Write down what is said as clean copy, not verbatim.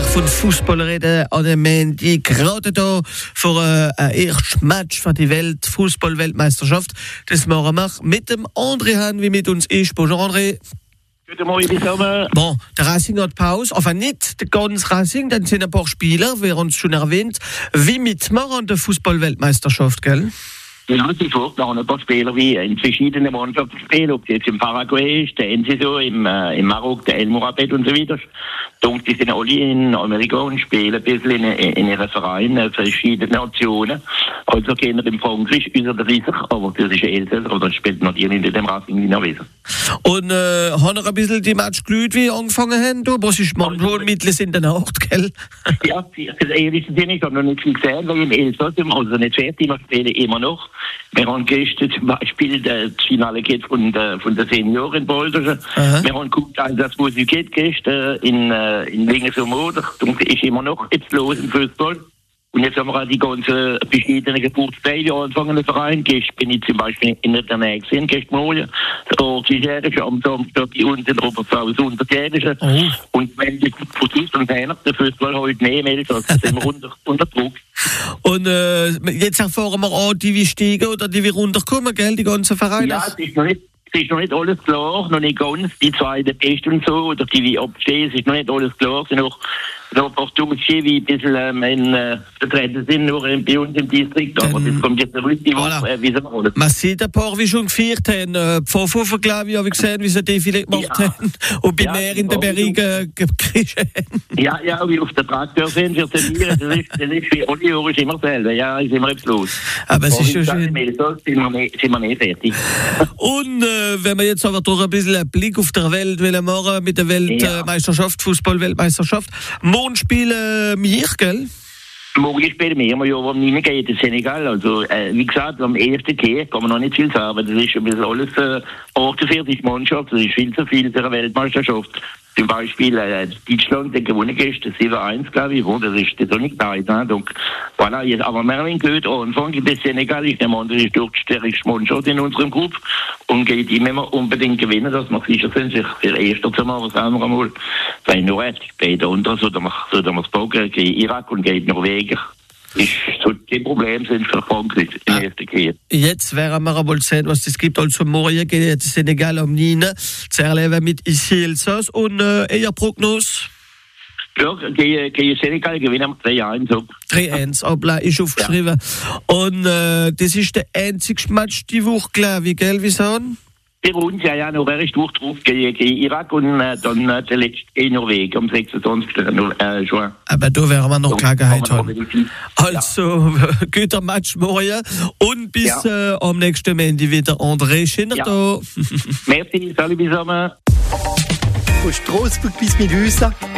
von Fußball reden an dem Montag, gerade hier vor einem ersten Match für die Fußball-Weltmeisterschaft. Das machen wir mit dem André Hahn, wie mit uns ist. Bonjour André. Guten Morgen zusammen. Bon, der Racing hat Pause, aber nicht der ganze Racing, dann sind ein paar Spieler, wie uns schon erwähnt, wie mitmachen an der Fußball-Weltmeisterschaft, gell? Ja, sie vorgenommen ein paar Spieler wie in verschiedenen Mannschaften spielen, ob jetzt im Paraguay ist, der Enciso, im Marokko, der El Mourabet und so weiter. Die sind alle in Amerika und spielen ein bisschen in ihren Vereinen, verschiedene Nationen. Also gehen im Frankreich über den Rieser, aber das ist Elsässer, oder spielt natürlich in dem Racing in Wiener. Und haben ein bisschen die Match gelüht, wie angefangen haben? Aber es ist manchmal mitten in der Nacht, gell? Ja, das ehrliche Ding, ich habe noch nicht viel gesehen, weil im Elsass, also nicht fertig, wir spielen immer noch. Wir haben gestern zum Beispiel das Finale geht von der Senioren Bolderschen. Wir haben geguckt, das Musik geht gestern in Lingensumoder. Und ist immer noch jetzt los im Fußball. Und jetzt haben wir auch die ganzen verschiedenen Geburtsteile angefangen im Verein. Gestern bin ich zum Beispiel in der Nähe gesehen, gestern Morgen. Der Ortsjährige am Samstag bei uns in Oberpfalz 100-Jährige. Und wenn die Fußball und Trainer den Fußball heute nehmen, dann sind wir unter Druck. Und jetzt erfahren wir auch, die wie steigen oder die wie runterkommen, gell, die ganzen Vereine? Ja, es ist noch nicht alles klar, noch nicht ganz, die zwei der Beste und so, oder die wie abstehen, es ist noch nicht alles klar, es sind noch ein paar Dummchen, wie ein bisschen vertreten sind, nur bei uns im Distrikt, aber das kommt jetzt eine richtige Woche, wie sie machen. Man sieht ein paar, wie schon gefeiert haben, Pfaffer, glaube ich, habe ich gesehen, wie sie Defilé gemacht haben, und bei mehr in den Bergen gekriegt haben. Ja, wie auf der Traktor sind, wir trainieren, das ist wie alle Jahre immer selber, ja, ist immer etwas los. Aber es ist schon schön. Sind wir nicht fertig. Und wenn wir jetzt aber durch ein bisschen einen Blick auf der Welt machen mit der Weltmeisterschaft, Fußball-Weltmeisterschaft, morgen spielen wir, gell? Morgen spielen wir, ja, am 9. geht in Senegal. Also, wie gesagt, am 1. kann man noch nicht viel sagen. Das ist ein bisschen alles 48 Mannschaft, das ist viel zu viel für eine Weltmeisterschaft. Zum Beispiel Deutschland, der gewonnen gestern 7-1, glaube ich, das ist so nicht da. Donc, voilà, jetzt, aber wir haben gehört, Anfang gibt es Senegal, ich nehme an, das ist durch die stärkste Mannschaft in unserem Gruppe und geht immer unbedingt gewinnen, dass wir sicher sind, sich für Erster zu machen, sagen wir einmal. Weil Norwegen, beide unter, so dass wir es bogen, gegen Irak und gegen Norwegen. Ist so die Probleme sind für Frankreich in der ersten Kehr. Jetzt werden wir aber sehen, was es gibt. Also morgen geht Senegal am 9. zu erleben mit Elsass und eher Prognose? Ja, gegen Senegal gewinnen wir 3-1. 3-1, aber ist aufgeschrieben. Ja. Und das ist der einzige Match die Woche, glaube ich, gell, wie sagen? Die Runde, ja, noch recht drauf gegen Irak und dann der letzte gegen Norwegen am 26. Juin. Aber da werden wir noch Gelegenheit haben. Also, guter Match morgen und bis am nächsten Montag wieder André Schinner da. Merci, salut zusammen. Von Strassburg bis Midhausen,